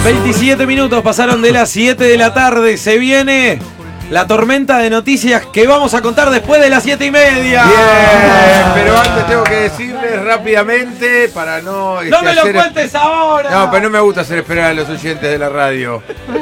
27 minutos pasaron de las 7 de la tarde. Se viene la tormenta de noticias que vamos a contar después de las 7:30. Bien, pero antes tengo que decirles rápidamente para no... ¡No me lo cuentes ahora! No, pero no me gusta hacer esperar a los oyentes de la radio.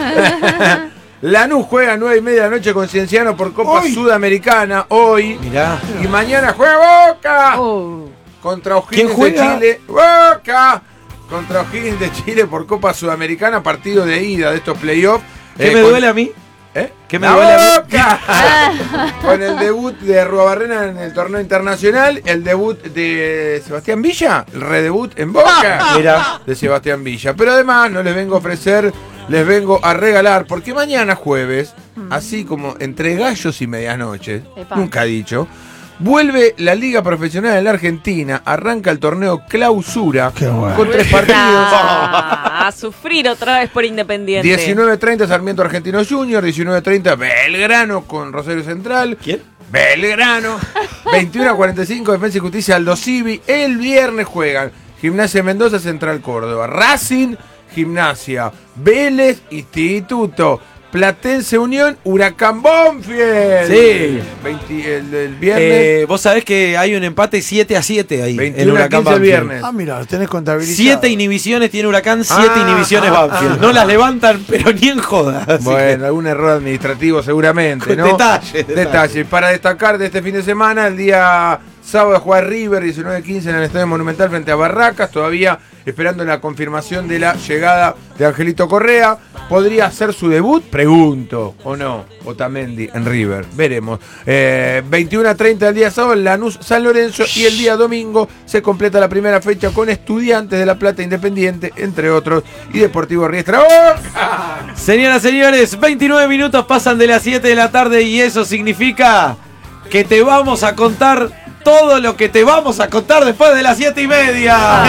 Lanús juega a 9:30 de la noche con Cienciano por Copa Sudamericana hoy. Mirá. Y mañana juega Boca contra ¿Quién O'Higgins de juega? Chile. Boca contra O'Higgins de Chile por Copa Sudamericana, partido de ida de estos playoffs. ¿Qué me duele a mí? ¿Qué me duele a mí? Boca. Con el debut de Arruabarrena en el torneo internacional, el debut de Sebastián Villa, el redebut en Boca. Mira. De Sebastián Villa. Pero además no les vengo a ofrecer, les vengo a regalar, porque mañana jueves, así como entre gallos y medianoches, nunca dicho, vuelve la Liga Profesional en la Argentina, arranca el torneo Clausura con 3 partidos. A sufrir otra vez por Independiente. 19:30 Sarmiento Argentino Junior, 19:30 Belgrano con Rosario Central. ¿Quién? Belgrano. 21:45 Defensa y Justicia Aldo Civi. El viernes juegan Gimnasia Mendoza, Central Córdoba, Racing, Gimnasia, Vélez, Instituto, Platense Unión, Huracán Banfield. Sí. El viernes. Vos sabés que hay un empate 7-7 ahí. 21 a 15 el Banfield. viernes. Ah, mira, lo tenés contabilizado. 7 inhibiciones tiene Huracán, 7 inhibiciones Banfield. No las levantan, pero ni en joda. Así Bueno, algún error administrativo seguramente, ¿no? Detalle. Para destacar de este fin de semana, el día sábado juega River, 19:15 en el Estadio Monumental frente a Barracas, todavía esperando la confirmación de la llegada de Angelito Correa. ¿Podría hacer su debut? Pregunto, ¿o no? Otamendi en River, veremos. 21:30 el día sábado, Lanús San Lorenzo, y el día domingo se completa la primera fecha con Estudiantes de La Plata, Independiente, entre otros, y Deportivo Riestra. ¡Boca! Señoras, señores, 29 minutos pasan de las 7 de la tarde y eso significa que te vamos a contar todo lo que te vamos a contar después de las 7:30.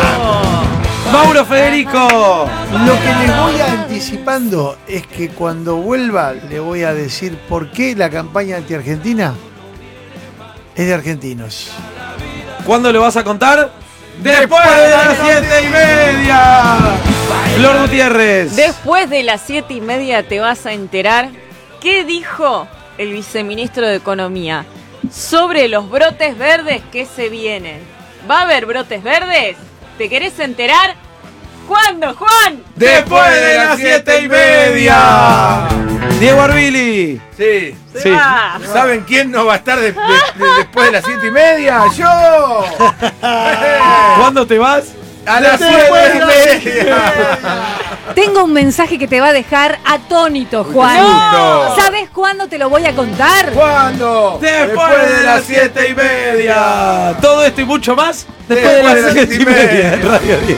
Mauro Federico. Lo que les voy anticipando es que cuando vuelva le voy a decir por qué la campaña anti-argentina es de argentinos. ¿Cuándo lo vas a contar? Después de las 7:30. Flor Gutiérrez. Después de las 7:30 te vas a enterar qué dijo el viceministro de Economía sobre los brotes verdes que se vienen. ¿Va a haber brotes verdes? ¿Te querés enterar? ¿Cuándo, Juan? Después de las 7:30. Diego Arbili. Sí. Se va. ¿Saben quién no va a estar después de las 7:30? ¡Yo! ¿Cuándo te vas? ¡A las 7:30! Tengo un mensaje que te va a dejar atónito, Juan. No. ¿Sabes cuándo te lo voy a contar? ¿Cuándo? Después de las 7:30. Todo esto y mucho más después de las 7:30 en Radio 10.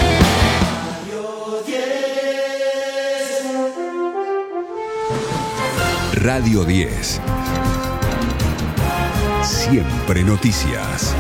Radio 10. Siempre noticias.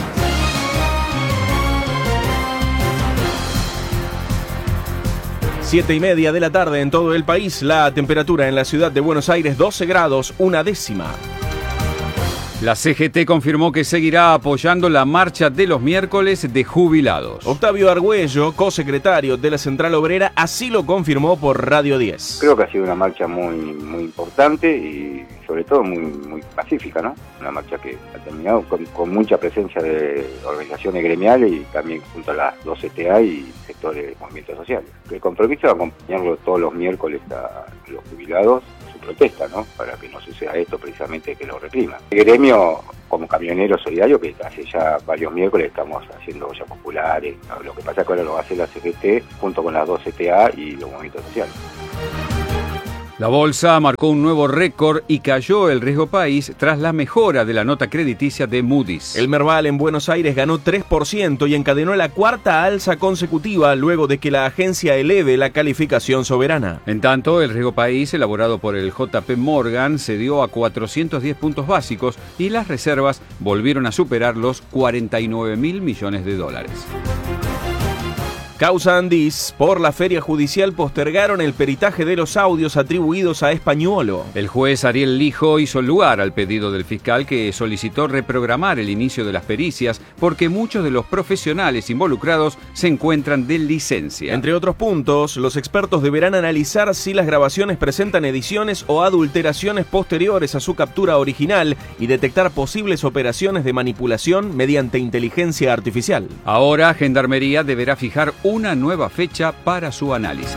Siete y media de la tarde en todo el país. La temperatura en la ciudad de Buenos Aires 12 grados, 1/10. La CGT confirmó que seguirá apoyando la marcha de los miércoles de jubilados. Octavio Argüello, cosecretario de la Central Obrera, así lo confirmó por Radio 10. Creo que ha sido una marcha muy importante y sobre todo muy pacífica, ¿no? Una marcha que ha terminado con mucha presencia de organizaciones gremiales y también junto a las 2 CTA y sectores de movimientos sociales. El compromiso de acompañarlo todos los miércoles a los jubilados, su protesta, ¿no? Para que no suceda esto precisamente que lo reprima. El gremio, como camionero solidario, que hace ya varios miércoles estamos haciendo ollas populares, ¿no? Lo que pasa es que ahora lo va a hacer la CGT junto con las 2 CTA y los movimientos sociales. La bolsa marcó un nuevo récord y cayó el riesgo país tras la mejora de la nota crediticia de Moody's. El Merval en Buenos Aires ganó 3% y encadenó la cuarta alza consecutiva luego de que la agencia eleve la calificación soberana. En tanto, el riesgo país elaborado por el JP Morgan cedió a 410 puntos básicos y las reservas volvieron a superar los 49.000 millones de dólares. Causa Andís, por la feria judicial postergaron el peritaje de los audios atribuidos a Españuolo. El juez Ariel Lijo hizo lugar al pedido del fiscal que solicitó reprogramar el inicio de las pericias porque muchos de los profesionales involucrados se encuentran de licencia. Entre otros puntos, los expertos deberán analizar si las grabaciones presentan ediciones o adulteraciones posteriores a su captura original y detectar posibles operaciones de manipulación mediante inteligencia artificial. Ahora, Gendarmería deberá fijar una nueva fecha para su análisis.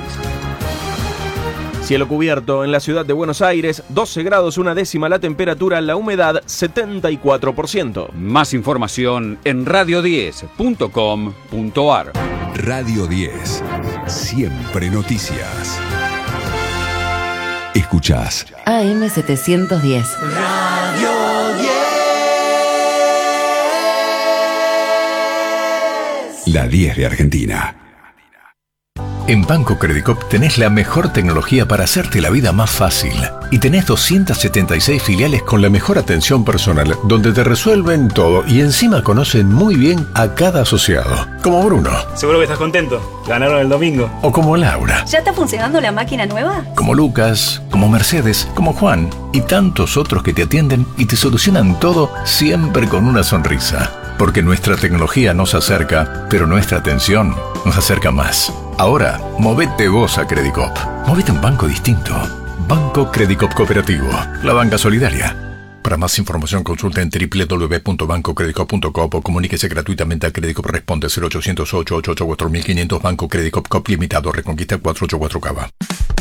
Cielo cubierto en la ciudad de Buenos Aires, 12 grados 1/10 la temperatura, la humedad 74%. Más información en radio10.com.ar. Radio 10. Siempre noticias. Escuchás AM 710. Radio 10. La 10 de Argentina. En Banco Credicop tenés la mejor tecnología para hacerte la vida más fácil. Y tenés 276 filiales con la mejor atención personal, donde te resuelven todo y encima conocen muy bien a cada asociado. Como Bruno. Seguro que estás contento. Ganaron el domingo. O como Laura. ¿Ya está funcionando la máquina nueva? Como Lucas, como Mercedes, como Juan y tantos otros que te atienden y te solucionan todo siempre con una sonrisa. Porque nuestra tecnología nos acerca, pero nuestra atención nos acerca más. Ahora, movete vos a Credicop. Movete a un banco distinto. Banco Credicop Cooperativo. La banca solidaria. Para más información consulta en www.bancocredicop.com o comuníquese gratuitamente a Credicop. Responde 0800 888 4500 Banco Credicop Cop Limitado. Reconquista 484 Cava.